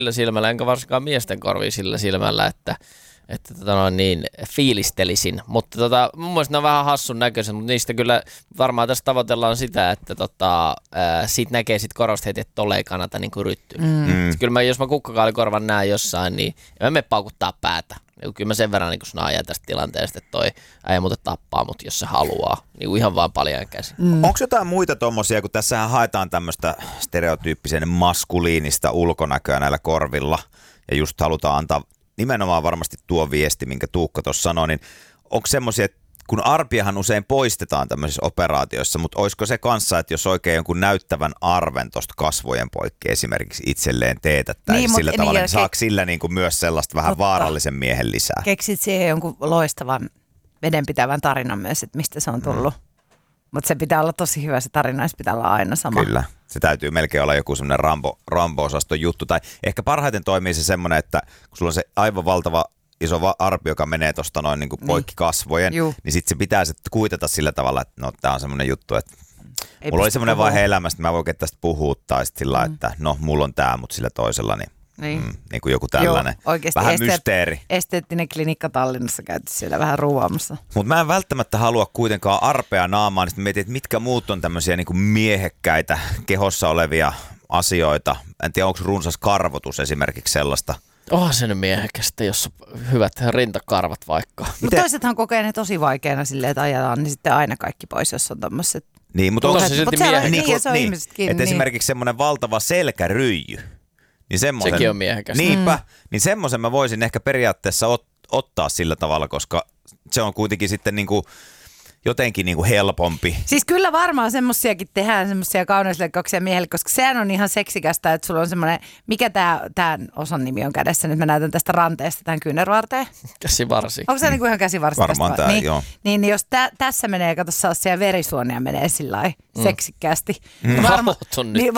sillä silmällä, enkä varsinkaan miesten korviin sillä silmällä, että fiilistelisin. Mutta mun mielestä ne on vähän hassun näköiset, mutta niistä kyllä varmaan tässä tavoitellaan sitä, että siitä näkee sit korosta heti, että tolle ei kannata niinku ryttyä. Kyllä jos mä kukkakaalikorvan näen jossain, niin en mä mene paukuttaa päätä. Kyllä mä sen verran niin snaajan tästä tilanteesta, että toi äijä muuten tappaa mut, jos se haluaa. Niin ihan vaan paljon käsin. Onko jotain muita tommosia, kun tässähän haetaan tämmöistä stereotyyppisen maskuliinista ulkonäköä näillä korvilla, ja just halutaan antaa nimenomaan varmasti tuo viesti, minkä Tuukka tuossa sanoi, niin onko semmoisia, että kun arpiahan usein poistetaan tämmöisissä operaatioissa, mutta olisiko se kanssa, että jos oikein jonkun näyttävän arven tuosta kasvojen poikki esimerkiksi itselleen teetättäisiin niin, sillä tavalla, niin saako sillä niin kuin myös sellaista vähän vaarallisen miehen lisää? Keksit siihen jonkun loistavan vedenpitävän tarinan myös, että mistä se on tullut. Mutta se pitää olla tosi hyvä se tarina, se pitää olla aina sama. Kyllä, se täytyy melkein olla joku semmoinen Rambo-osaston juttu. Tai ehkä parhaiten toimii se semmoinen, että kun sulla on se aivan valtava iso arpi, joka menee tuosta noin niin kuin poikki kasvojen, niin sitten se pitää sitten kuitata sillä tavalla, että no tää on semmoinen juttu, että mulla oli semmoinen vaihe elämästä, että mä voin tästä puhua, tai sitten sillä että no mulla on tää, mutta sillä toisella, niin kuin joku tällainen. Joo, vähän mysteeri. Esteettinen klinikka Tallinnassa käyty siellä vähän ruuaamassa. Mutta mä en välttämättä halua kuitenkaan arpea naamaa, niin sitten mietin, että mitkä muut on tämmöisiä niin kuin miehekkäitä kehossa olevia asioita. En tiedä, onko runsas karvotus esimerkiksi sellaista. Onhan se nyt miehekästä, jos on hyvät rintakarvat vaikka. Mutta toisethan kokee ne tosi vaikeana silleen, että ajetaan niin sitten aina kaikki pois, jos on tommoset. Niin, mutta onko se silti miehekästä? Että esimerkiksi semmoinen valtava selkäryijy. Niin sekin on miehekästä. Niinpä, niin semmoisen mä voisin ehkä periaatteessa ottaa sillä tavalla, koska se on kuitenkin sitten niinku jotenkin niinku helpompi. Siis kyllä varmaan semmoisiakin tehdään, semmoisia kauneusleikkauksia miehelle, koska sehän on ihan seksikästä, että sulla on semmoinen, mikä tämän osan nimi on kädessä, nyt mä näytän tästä ranteesta tämän kyynärvarteen. Käsivarsi. Onko se niinku ihan käsivarsi? Varmaan tämä, joo. Niin jos tässä menee, kato siellä verisuonia menee sillä lailla seksikkäästi. Niin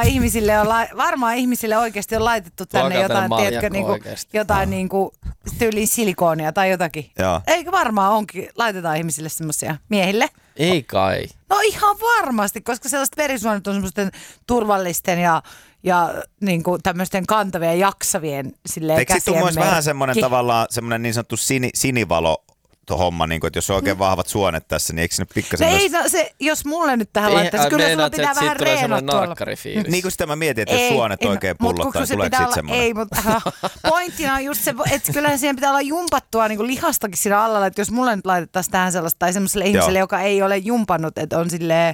varmaan ihmisille oikeasti on laitettu tänne jotain, tiedätkö, jotain niinku tyyliin silikoonia tai jotakin. Joo. Eikö varmaan onkin, laitetaan ihmisille semmoisia miehille? Ei kai. No ihan varmasti, koska sellaiset verisuonet on semmoisten turvallisten ja niin kuin tämmöisten kantavien ja jaksavien silleen käsien merkki. Eikö sitten vähän semmoinen tavallaan semmoinen niin sanottu sinivalo homma, niin kuin, että jos on oikein vahvat suonet tässä, niin eikö se nyt pikkasen... jos mulle nyt tähän laittaisi, kyllä sulla pitää vähän reenottua. Niin kuin sitä mä mietin, että jos suonet oikein pullottaa, niin tuleeko siitä semmoinen? Ei, mutta pointtina on just se, että kyllähän siihen pitää olla jumpattua niin kuin lihastakin siinä alla, että jos mulle nyt laitettaisiin tähän sellaista, tai semmoiselle ihmiselle, joka ei ole jumpannut, että on silleen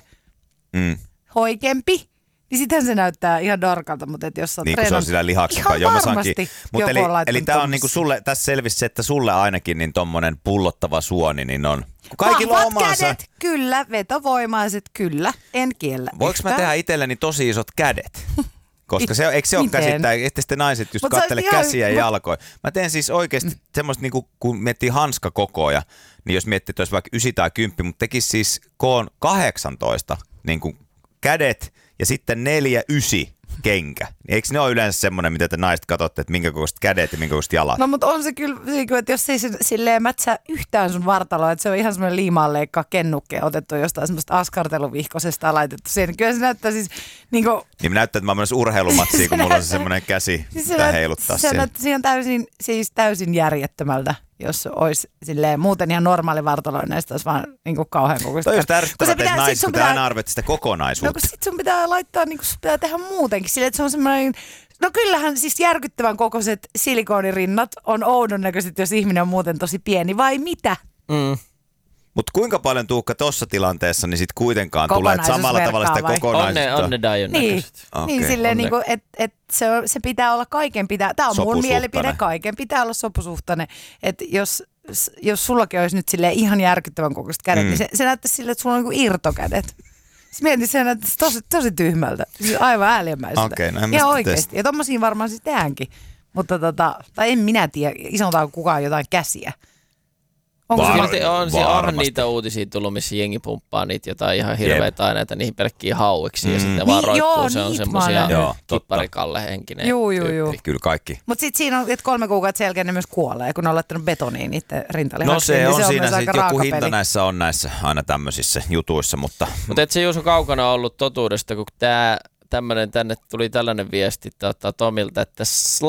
hoikempi, niin sitähän se näyttää ihan darkalta, mutta että jos on niin, kun se on sillä lihaksempaa. Ihan varmasti mutta eli tämä on niinku sulle, tässä selvisi se, että sulle ainakin niin tommonen pullottava suoni, niin on kaikilla on omansa. Kädet, kyllä, vetovoimaiset, kyllä, en kiellä. Voinko mä tehdä itselleni tosi isot kädet? Koska eikö se ole käsittää, että sitten naiset just katsele käsiä ja jalkoja. Mä teen siis oikeasti semmoista, niin kun miettii hanskakokoja, niin jos miettii, että olisi vaikka 9 tai 10, mutta tekisi siis koon 18 niin kuin kädet, ja sitten 4, 9 kenkä. Eikö ne ole yleensä semmoinen, mitä te naiset katsotte, että minkä kokoiset kädet ja minkä kokoiset jalat? No mutta on se kyllä, että jos ei se silleen mätsää yhtään sun vartaloa, että se on ihan semmoinen liimaanleikkaa kennukke otettu jostain semmoista askarteluvihkosesta ja laitettu siihen. Kyllä se näyttää siis niin kuin... Niin näyttää, että mä oon menossa urheilumatsiin, kun mulla on se semmoinen käsi, mitä heiluttaa siihen. Se näyttää siihen täysin järjettömältä. Jos olisi silleen muuten ihan normaali vartalo, näistä olisi vaan niin kuin kauhean kokoista. Toi on just ärsyttävää teitä naiset, kun te aina arvioitte sitä kokonaisuutta. No kun sit sun pitää laittaa, niin kuin sun pitää tehdä muutenkin silleen, että se on semmoinen... No kyllähän siis järkyttävän kokoiset silikoonirinnat on oudon näköiset, jos ihminen on muuten tosi pieni, vai mitä? Mutta kuinka paljon Tuukka tuossa tilanteessa, niin sitten kuitenkaan tulee samalla tavalla sitä kokonaisuutta? On ne Dajon näköiset. Niin silleen, niin että se pitää olla tämä on mun mielipide, kaiken pitää olla sopusuhtainen. Että jos sullakin olisi nyt silleen ihan järkyttävän kokoiset kädet, niin se näyttäisi silleen, että sulla on niin irtokädet. Mietin, se näyttäisi tosi tyhmältä, siis aivan ääliömäiseltä. Okei, no ja oikeasti, ja tommosiin varmaan siis tehdäänkin. Mutta tai en minä tiedä, isotaan kukaan jotain käsiä. On niitä uutisia tullut, missä jengi pumppaa niitä jotain ihan hirveitä aineita niihin pelkkiin hauiksi ja sitten vaan roikkuu. Se on semmoisia kipparikalle henkinen tyyppi. Kyllä kaikki. Mutta sitten siinä on, että 3 kuukautta sen jälkeen ne myös kuolee, kun ne on laittanut betoniin niiden rintalihaksiin. No se on siinä sitten joku hinta näissä on näissä aina tämmöisissä jutuissa, mutta... Mutta et se Juuso kaukana ollut totuudesta, kun tänne tuli tällainen viesti Tomilta, että